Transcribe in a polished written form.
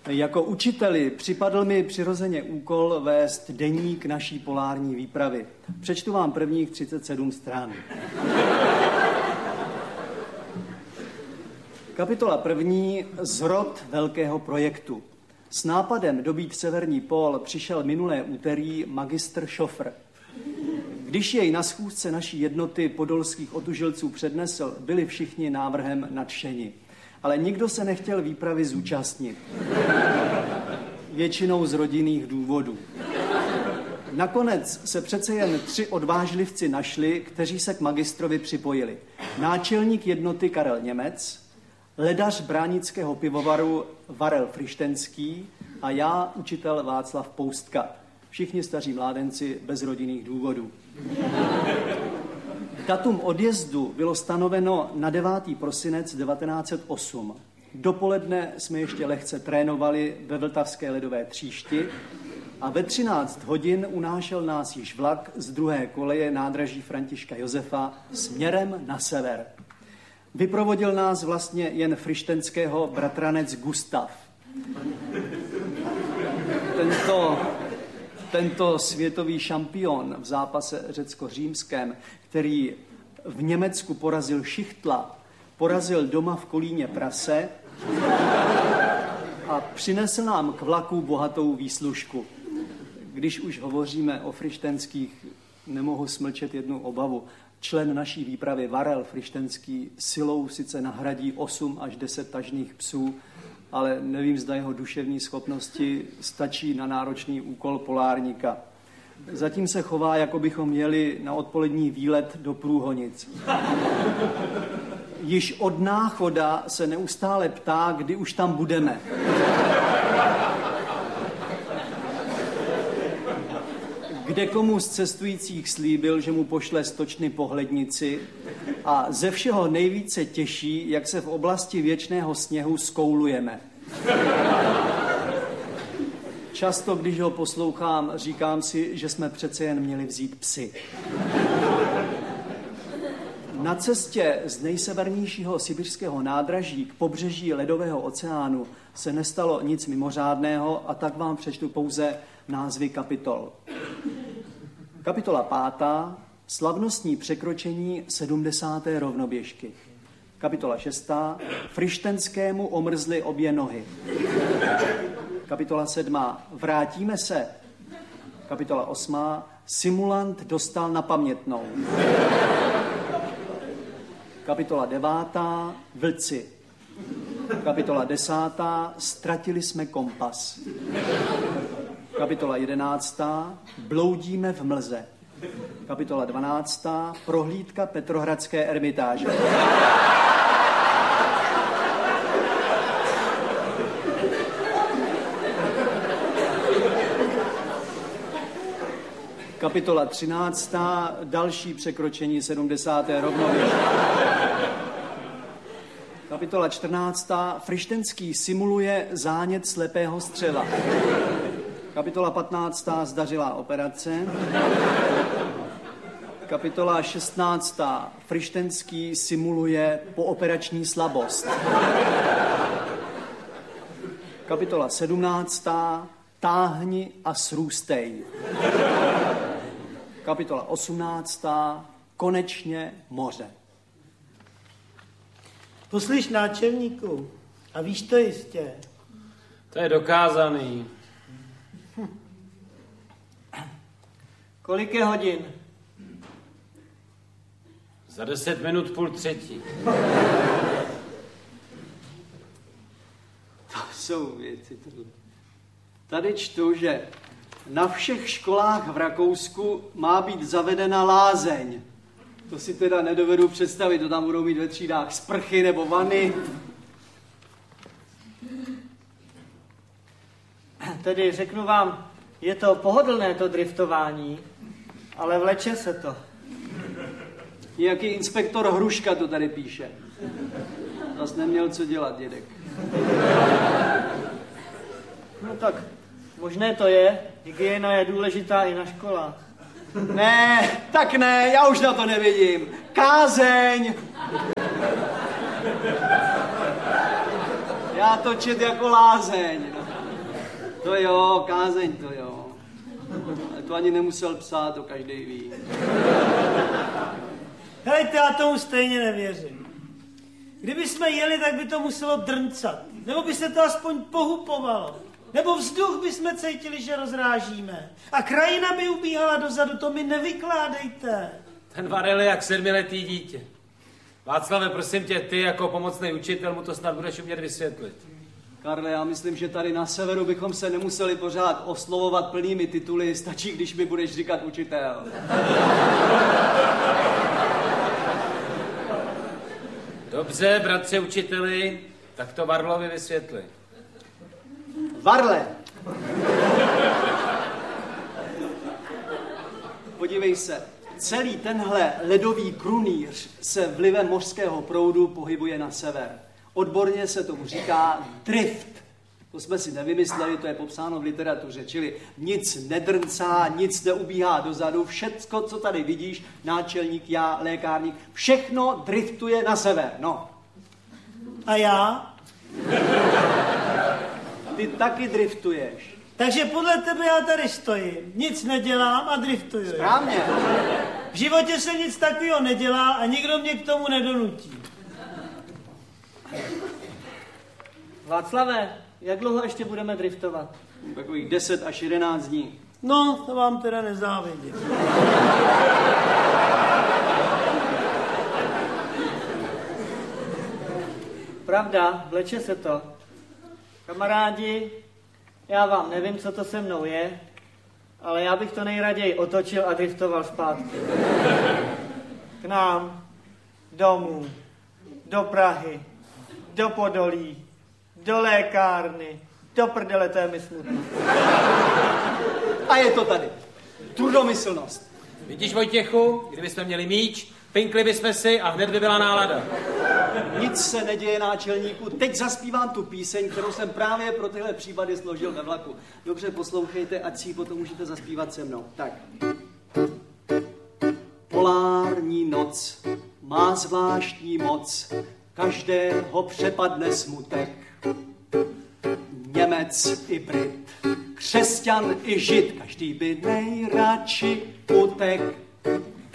Jako učiteli připadl mi přirozeně úkol vést deník naší polární výpravy. Přečtu vám prvních 37 stran. Kapitola první. Zrod velkého projektu. S nápadem dobít severní pól přišel minulé úterý magistr Šofr. Když jej na schůzce naší jednoty podolských otužilců přednesl, byli všichni návrhem nadšeni. Ale nikdo se nechtěl výpravy zúčastnit. Většinou z rodinných důvodů. Nakonec se přece jen 3 odvážlivci našli, kteří se k magistrovi připojili. Náčelník jednoty Karel Němec, ledař bránického pivovaru Varel Frištenský a já, učitel Václav Poustka. Všichni staří mládenci bez rodinných důvodů. Datum odjezdu bylo stanoveno na 9. prosinec 1908. Dopoledne jsme ještě lehce trénovali ve vltavské ledové tříšti a ve 13 hodin unášel nás již vlak z druhé koleje nádraží Františka Josefa směrem na sever. Vyprovodil nás vlastně jen frištenského bratranec Gustav. Tento světový šampion v zápase řecko-římském, který v Německu porazil Šichtla, porazil doma v Kolíně prase a přinesl nám k vlaku bohatou výslužku. Když už hovoříme o frištenských, nemohu smlčet jednu obavu. Člen naší výpravy Varel Frištenský silou sice nahradí 8 až 10 tažných psů, ale nevím, zda jeho duševní schopnosti stačí na náročný úkol polárníka. Zatím se chová, jako bychom jeli na odpolední výlet do Průhonic. Již od náchoda se neustále ptá, kdy už tam budeme. Kdekomu z cestujících slíbil, že mu pošle stočny pohlednici a ze všeho nejvíce těší, jak se v oblasti věčného sněhu skoulujeme. Často, když ho poslouchám, říkám si, že jsme přece jen měli vzít psy. Na cestě z nejsevernějšího sibiřského nádraží k pobřeží Ledového oceánu se nestalo nic mimořádného a tak vám přečtu pouze názvy kapitol. Kapitola 5. Slavnostní překročení 70. rovnoběžky. Kapitola 6. Frištenskému omrzly obě nohy. Kapitola 7. Vrátíme se. Kapitola 8. Simulant dostal na pamětnou. Kapitola 9. Vlci. Kapitola 10. Ztratili jsme kompas. Kapitola 11. Bloudíme v mlze. Kapitola 12. Prohlídka Petrohradské ermitáže. Kapitola 13. Další překročení 70. rovnověže. Kapitola 14. Frištenský simuluje zánět slepého střeva. Kapitola 15. Zdařilá operace. Kapitola 16. Frištenský simuluje pooperační slabost. Kapitola 17. Táhni a srůstej. Kapitola 18. Konečně moře. Poslyš, náčelníku, a víš to jistě. To je dokázaný. Kolik je hodin? Za 10 minut 2:30. To jsou věci. Tady čtu, že na všech školách v Rakousku má být zavedena lázeň. To si teda nedovedu představit, to tam budou mít ve třídách sprchy nebo vany. Tedy řeknu vám, je to pohodlné to driftování, ale vleče se to. Nějaký inspektor Hruška to tady píše. Zas neměl co dělat, dědek. No tak, možné to je. Hygiena je důležitá i na školách. Ne, tak ne, já už na to nevidím. Kázeň! Já to čet jako lázeň. To jo, kázeň to jo. Ale to ani nemusel psát, to každý ví. Hejte, já tomu stejně nevěřím. Kdyby jsme jeli, tak by to muselo drncat. Nebo by se to aspoň pohupovalo. Nebo vzduch by jsme cítili, že rozrážíme. A krajina by ubíhala dozadu, to mi nevykládejte. Ten Varel je jak 7letý dítě. Václave, prosím tě, ty jako pomocný učitel mu to snad budeš umět vysvětlit. Karle, já myslím, že tady na severu bychom se nemuseli pořád oslovovat plnými tituly, stačí, když mi budeš říkat učitel. Dobře, bratře učiteli, tak to Varlovi vysvětli. Varle! Podívej se, celý tenhle ledový krunýř se vlivem mořského proudu pohybuje na sever. Odborně se tomu říká drift. To jsme si nevymysleli, to je popsáno v literatuře, čili nic nedrncá, nic neubíhá dozadu, všecko, co tady vidíš, náčelník, já, lékárník, všechno driftuje na sever, no. A já? Ty taky driftuješ. Takže podle tebe já tady stojím, nic nedělám a driftuju. Správně. V životě se nic takového nedělá a nikdo mě k tomu nedonutí. Václave, jak dlouho ještě budeme driftovat? Takových 10 až 11 dní. No, to vám teda nezávidím. Pravda, vleče se to. Kamarádi, já vám nevím, co to se mnou je, ale já bych to nejraději otočil a driftoval zpátky. K nám, domů, do Prahy, do Podolí, do lékárny, do prdele, to je mi smutno. A je to tady. Trudomyslnost. Vidíš, Vojtěchu, kdybychom měli míč, pinkli bychom si a hned by byla nálada. Nic se neděje, náčelníku. Teď zaspívám tu píseň, kterou jsem právě pro tyhle případy složil ve vlaku. Dobře, poslouchejte, ať si ji potom můžete zaspívat se mnou. Tak. Polární noc má zvláštní moc, každého přepadne smutek. Němec i Brit, křesťan i žid, každý by nejradši utek.